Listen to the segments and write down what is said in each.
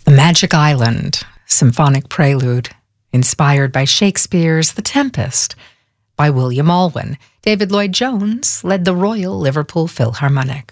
The Magic Island, symphonic prelude, inspired by Shakespeare's The Tempest by William Alwyn. David Lloyd-Jones led the Royal Liverpool Philharmonic.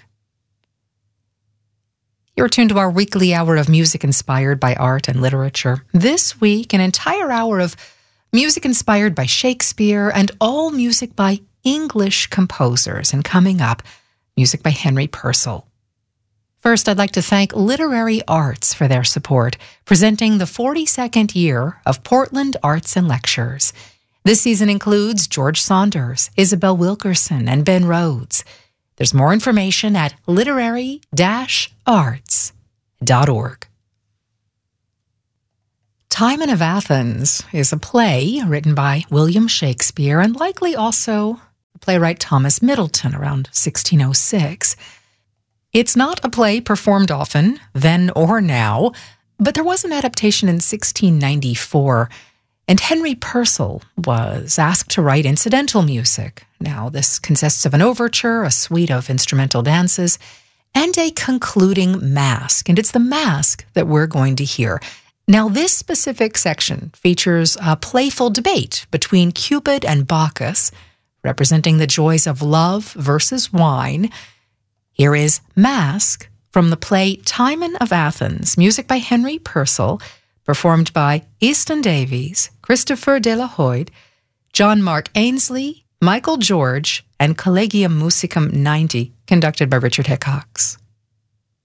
You're tuned to our weekly hour of music inspired by art and literature. This week, an entire hour of music inspired by Shakespeare and all music by English composers. And coming up, music by Henry Purcell. First, I'd like to thank Literary Arts for their support, presenting the 42nd year of Portland Arts and Lectures. This season includes George Saunders, Isabel Wilkerson, and Ben Rhodes. There's more information at literary-arts.org. Timon of Athens is a play written by William Shakespeare and likely also playwright Thomas Middleton around 1606. It's not a play performed often, then or now, but there was an adaptation in 1694, and Henry Purcell was asked to write incidental music. Now, this consists of an overture, a suite of instrumental dances, and a concluding masque, and it's the masque that we're going to hear. Now, this specific section features a playful debate between Cupid and Bacchus, representing the joys of love versus wine. Here is Masque from the play Timon of Athens, music by Henry Purcell, performed by Easton Davies, Christopher de la Hoyde, John Mark Ainsley, Michael George, and Collegium Musicum 90, conducted by Richard Hickox.